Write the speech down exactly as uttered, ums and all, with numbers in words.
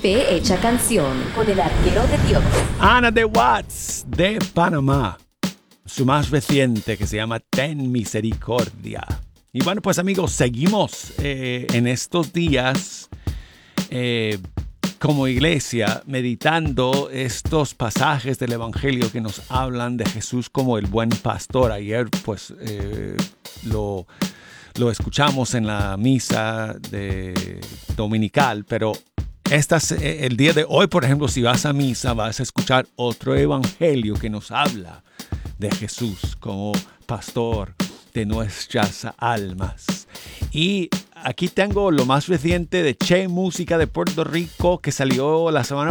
Fe Hecha Canción con el arquero de Dios. Ana de Watts de Panamá. Su más reciente que se llama Ten Misericordia. Y bueno, pues amigos, seguimos eh, en estos días eh, como iglesia meditando estos pasajes del Evangelio que nos hablan de Jesús como el buen pastor. Ayer pues eh, lo, lo escuchamos en la misa de dominical, pero esta, el día de hoy, por ejemplo, si vas a misa vas a escuchar otro Evangelio que nos habla de Jesús como pastor de nuestras almas. Y aquí tengo lo más reciente de Che Música de Puerto Rico, que salió la semana